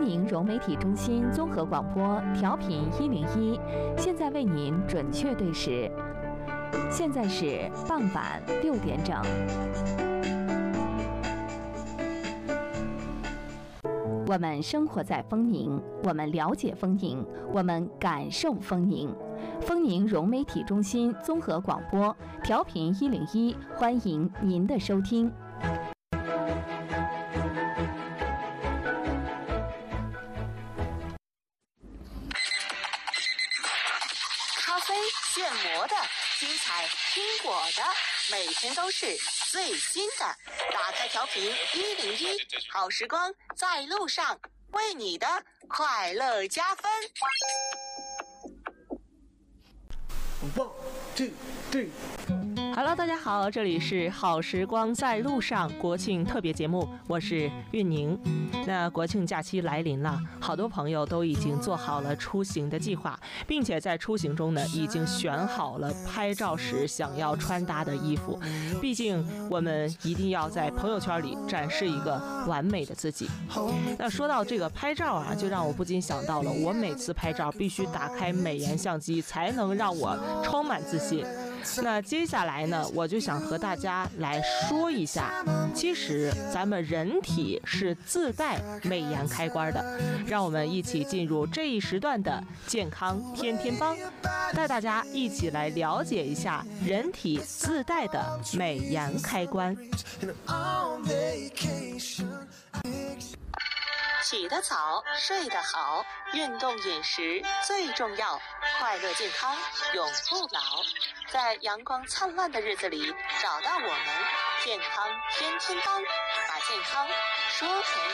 丰宁融媒体中心综合广播调频101，现在为您准确对时，现在是傍晚6点整。我们生活在丰宁，我们了解丰宁，我们感受丰宁。丰宁融媒体中心综合广播调频101，欢迎您的收听。 咖啡现磨的，精彩听果的，每天都是最新的。打开调频101，好时光在路上，为你的快乐加分。 Hello， 大家好，这里是好时光在路上国庆特别节目，我是韵宁。那国庆假期来临了，好多朋友都已经做好了出行的计划，并且在出行中呢，已经选好了拍照时想要穿搭的衣服。毕竟我们一定要在朋友圈里展示一个完美的自己。那说到这个拍照啊，就让我不禁想到了，我每次拍照必须打开美颜相机，才能让我充满自信。那接下来呢，我就想和大家来说一下，其实咱们人体是自带美颜开关的。让我们一起进入这一时段的健康天天帮，带大家一起来了解一下人体自带的美颜开关。 起得早，睡得好，运动饮食最重要，快乐健康永不老。在阳光灿烂的日子里，找到我们健康天天帮，把健康说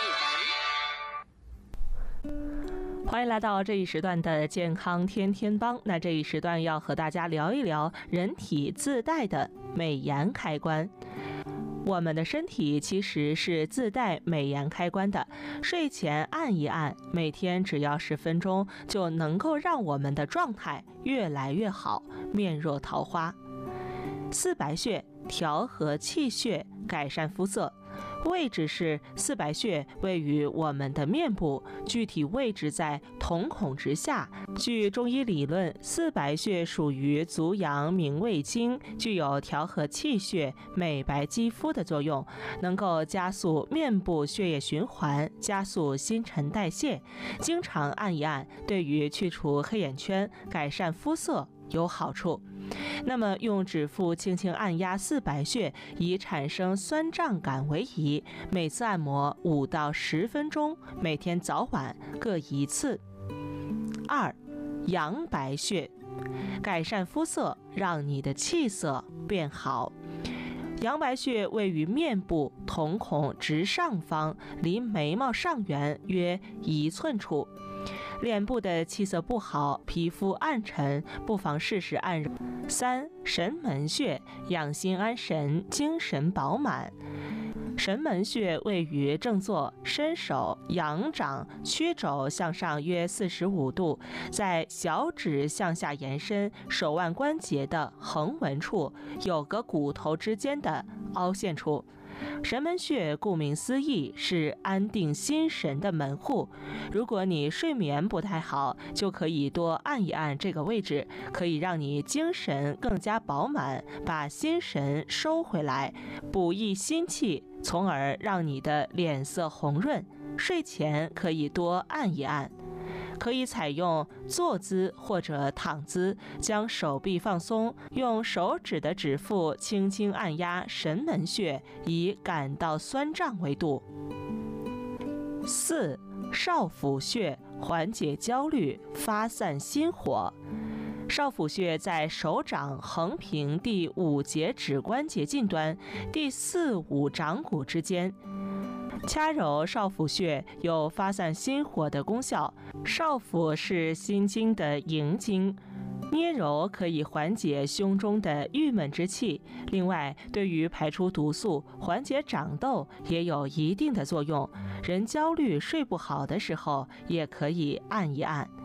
给你们。 欢迎来到这一时段的健康天天帮。那这一时段要和大家聊一聊人体自带的美颜开关。我们的身体其实是自带美颜开关的，睡前按一按，每天只要10分钟，就能够让我们的状态越来越好，面若桃花。四白穴调和气血，改善肤色。位置是四白穴位于我们的面部，具体位置在瞳孔之下。据中医理论，四白穴属于足阳明胃经，具有调和气血、美白肌肤的作用，能够加速面部血液循环，加速新陈代谢。经常按一按，对于去除黑眼圈、改善肤色有好处。那么用指腹轻轻按压四白穴，以产生酸胀感为宜，每次按摩5到10分钟，每天早晚各1次。2. 阳白穴，改善肤色，让你的气色变好。阳白穴位于面部瞳孔直上方，离眉毛上缘约1寸处。脸部的气色不好，皮肤暗沉，不妨试试按揉。3. 神门穴，养心安神，精神饱满。神门穴位于正坐，伸手仰掌，曲肘向上约45度，在小指向下延伸，手腕关节的横纹处，有个骨头之间的凹陷处。神门穴顾名思义是安定心神的门户，如果你睡眠不太好，就可以多按一按这个位置，可以让你精神更加饱满，把心神收回来，补益心气，从而让你的脸色红润。睡前可以多按一按。可以采用坐姿或者躺姿，将手臂放松，用手指的指腹轻轻按压神门穴，以感到酸胀为度。4. 少府穴，缓解焦虑，发散心火。少府穴在手掌横平第5节指关节近端，第4、5掌骨之间。掐揉少府穴有发散心火的功效。少府是心经的营经，捏揉可以缓解胸中的郁闷之气，另外对于排出毒素、缓解长痘也有一定的作用。人焦虑睡不好的时候，也可以按一按。